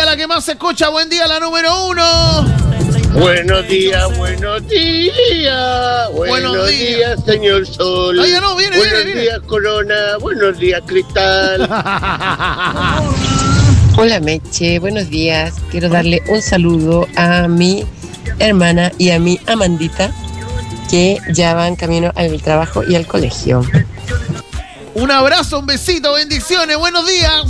la que más se escucha. Buen día, la número 1. Buenos días, buenos días. Buenos días, señor Sol. Ah, ya no, viene, buenos viene. días, Corona. Buenos días, Cristal. Hola, Meche. Buenos días. Quiero darle un saludo a mi hermana y a mi Amandita, que ya van camino al trabajo y al colegio. Un abrazo, un besito, bendiciones. Buenos días.